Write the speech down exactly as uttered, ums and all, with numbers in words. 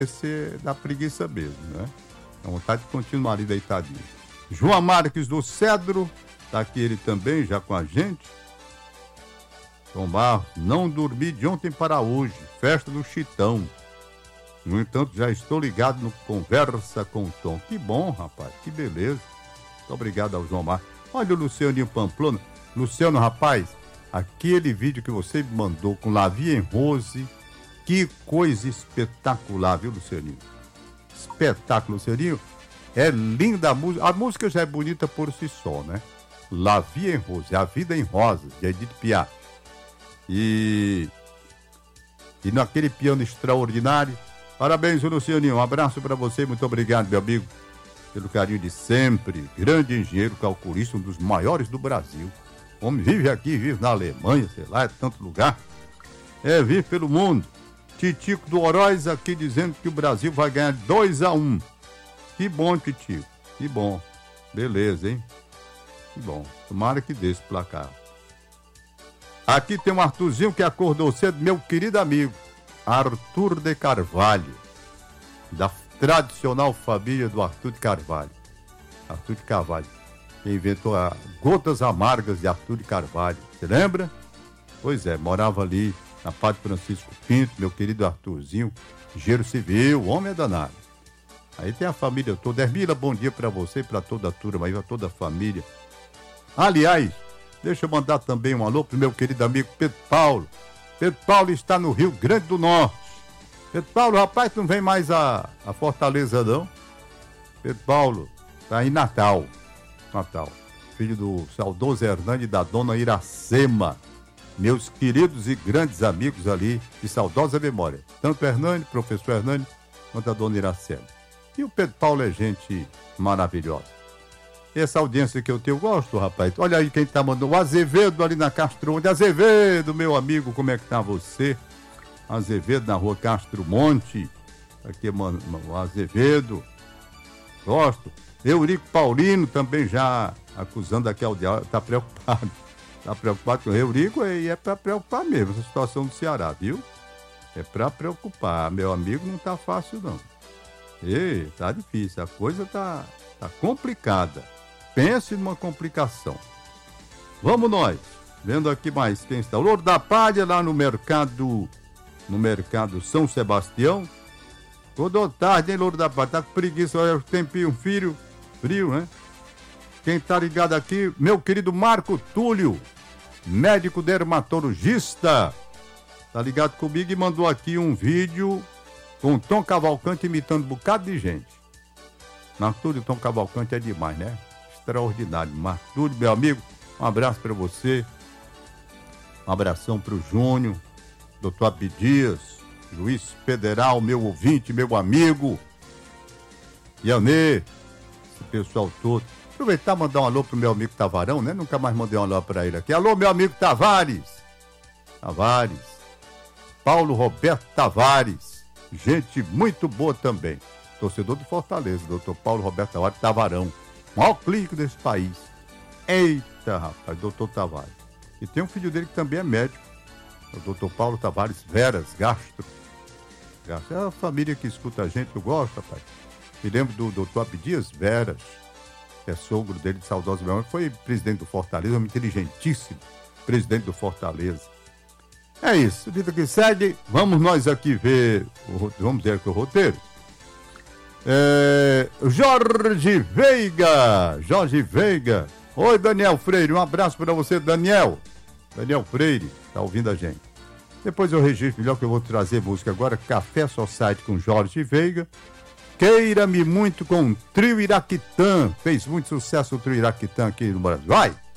esse dá preguiça mesmo, né? Dá vontade de continuar ali deitadinho. João Marques do Cedro, tá aqui ele também, já com a gente. Tom Barros, não dormi de ontem para hoje, festa do Chitão. No entanto, já estou ligado no Conversa com o Tom. Que bom, rapaz, que beleza. Muito obrigado ao João Marques. Olha o Lucianinho Pamplona. Luciano, rapaz, aquele vídeo que você me mandou com Lavie em Rose, que coisa espetacular, viu, Lucianinho? Espetáculo, Lucianinho. É linda a música. A música já é bonita por si só, né? Lavie em Rose, A Vida em Rosas, de Edith Piaf. E... E naquele piano extraordinário. Parabéns, Lucianinho. Um abraço para você. Muito obrigado, meu amigo, pelo carinho de sempre. Grande engenheiro calculista, um dos maiores do Brasil. O homem vive aqui, vive na Alemanha, sei lá, é tanto lugar. É, vive pelo mundo. Titico do Oroz aqui dizendo que o Brasil vai ganhar dois a um. Que bom, Titico. Que bom. Beleza, hein? Que bom. Tomara que dê esse placar. Aqui tem um Arthurzinho que acordou cedo, meu querido amigo, Arthur de Carvalho, da tradicional família do Arthur de Carvalho. Arthur de Carvalho, que inventou a Gotas Amargas de Arthur de Carvalho. Você lembra? Pois é, morava ali na Padre Francisco Pinto, meu querido Arthurzinho, engenheiro civil, homem é danado. Aí tem a família toda. Hermila, bom dia pra você e pra toda a turma aí, pra toda a família. Aliás, deixa eu mandar também um alô pro meu querido amigo Pedro Paulo. Pedro Paulo está no Rio Grande do Norte. Pedro Paulo, rapaz, não vem mais a, a Fortaleza, não. Pedro Paulo está em Natal. Natal. Filho do saudoso Hernani e da dona Iracema. Meus queridos e grandes amigos ali de saudosa memória. Tanto o Hernani, professor Hernani, quanto a dona Iracema. E o Pedro Paulo é gente maravilhosa. Essa audiência que eu tenho, eu gosto, rapaz. Olha aí quem tá mandando. O Azevedo ali na Castro Monte. Azevedo, meu amigo, como é que tá você? Azevedo na rua Castro Monte. Aqui, mano, o Azevedo. Gosto. Eurico Paulino também já acusando aqui a audiência. Tá preocupado. Tá preocupado com o Eurico e é pra preocupar mesmo essa situação do Ceará, viu? É pra preocupar. Meu amigo, não tá fácil, não. Ei, tá difícil. A coisa tá, tá complicada. Pense numa complicação. Vamos nós. Vendo aqui mais quem está. O Louro da Palha lá no mercado, no mercado São Sebastião. Toda tarde, hein, Louro da Palha? Tá com preguiça, olha o tempinho frio, frio, né? Quem tá ligado aqui, meu querido Marco Túlio, médico dermatologista. Tá ligado comigo e mandou aqui um vídeo com o Tom Cavalcante imitando um bocado de gente. Marco Túlio, Tom Cavalcante é demais, né? Extraordinário. Marco Túlio, meu amigo, um abraço para você. Um abração para o Júnior, doutor Abdias, juiz federal, meu ouvinte, meu amigo. Yanê, esse pessoal todo. Aproveitar e mandar um alô pro meu amigo Tavarão, né? Nunca mais mandei um alô para ele aqui. Alô, meu amigo Tavares. Tavares. Paulo Roberto Tavares. Gente muito boa também. Torcedor do Fortaleza, doutor Paulo Roberto Tavares Tavarão. Maior clínico desse país. Eita, rapaz, doutor Tavares. E tem um filho dele que também é médico. O doutor Paulo Tavares Veras, gastro. gastro. É a família que escuta a gente, eu gosto, rapaz. Me lembro do doutor Abdias Veras, que é sogro dele de saudosa memória, foi presidente do Fortaleza, um inteligentíssimo presidente do Fortaleza. É isso, vida que segue, vamos nós aqui ver, o, vamos ver aqui o roteiro. É, Jorge Veiga, Jorge Veiga. Oi, Daniel Freire, um abraço para você, Daniel. Daniel Freire, tá ouvindo a gente. Depois eu registro melhor que eu vou trazer música agora, Café Society com Jorge Veiga. Queira-me muito com o Trio Iraquitã. Fez muito sucesso o Trio Iraquitã aqui no Brasil. Vai!